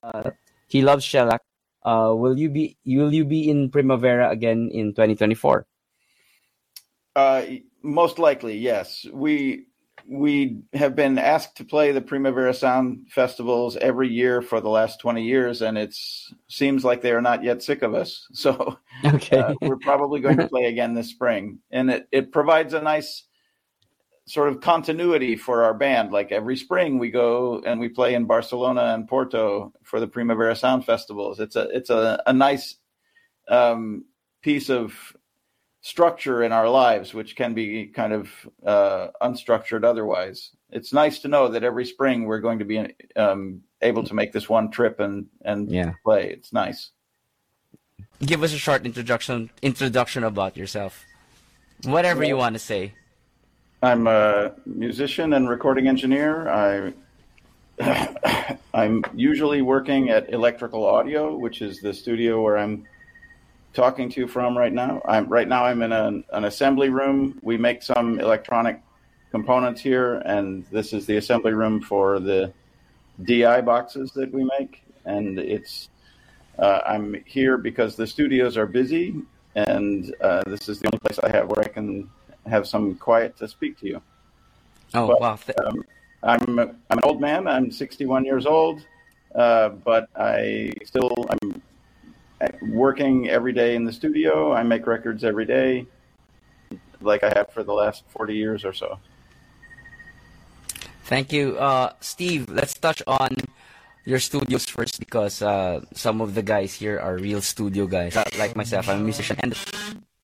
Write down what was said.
he loves shellac. Will you be in Primavera again in 2024? Most likely, yes. We have been asked to play the Primavera Sound festivals every year for the last 20 years, and it seems like they are not yet sick of us. So Okay. we're probably going to play again this spring. And it provides a nice sort of continuity for our band. Like every spring we go and we play in Barcelona and Porto for the Primavera Sound festivals. It's a nice piece of structure in our lives, which can be kind of unstructured otherwise. It's nice to know that every spring we're going to be able to make this one trip and Yeah. play. It's nice. Give us a short introduction about yourself. Whatever you want to say. I'm a musician and recording engineer. I'm usually working at Electrical Audio, which is the studio where I'm talking to you from right now. I'm in an assembly room. We make some electronic components here, and this is the assembly room for the DI boxes that we make. And I'm here because the studios are busy, and this is the only place I have where I can have some quiet to speak to you. Oh, But, wow. I'm an old man. I'm 61 years old, but I'm working every day in the studio. I make records every day, like I have for the last 40 years or so. Thank you. Steve, let's touch on your studios first, because some of the guys here are real studio guys. Like myself, I'm a musician. And